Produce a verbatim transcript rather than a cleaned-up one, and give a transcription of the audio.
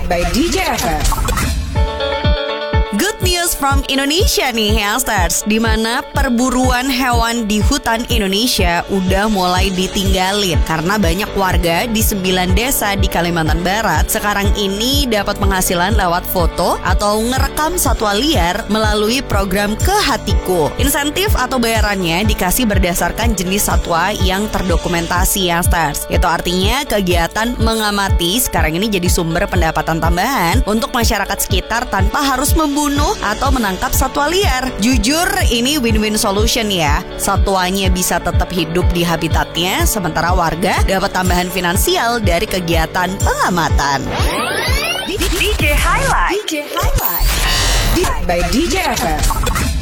by D J F M. Good news from Indonesia nih Hamsters, di mana perburuan hewan di hutan Indonesia udah mulai ditinggalin karena banyak warga di sembilan desa di Kalimantan Barat sekarang ini dapat penghasilan lewat foto atau ngerekam satwa liar melalui program Ke Hatiku. Insentif atau bayarannya dikasih berdasarkan jenis satwa yang terdokumentasi Hamsters. Itu artinya kegiatan mengamati sekarang ini jadi sumber pendapatan tambahan untuk masyarakat sekitar tanpa harus membunuh atau menangkap satwa liar. Jujur ini win-win solution ya. Satwanya bisa tetap hidup di habitatnya, sementara warga dapat tambahan finansial dari kegiatan pengamatan. D J Highlight. D J Highlight. By D J F M.